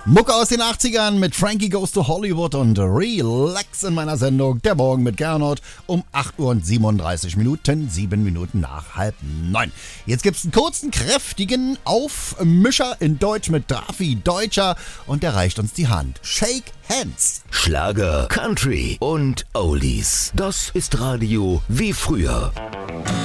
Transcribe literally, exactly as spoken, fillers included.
Mucke aus den achtzigern mit Frankie Goes to Hollywood und Relax in meiner Sendung Der Morgen mit Gernot um acht Uhr und siebenunddreißig Minuten, sieben Minuten nach halb neun. Jetzt gibt's einen kurzen, kräftigen Aufmischer in Deutsch mit Drafi Deutscher und der reicht uns die Hand. Shake Hands. Schlager, Country und Oldies. Das ist Radio wie früher.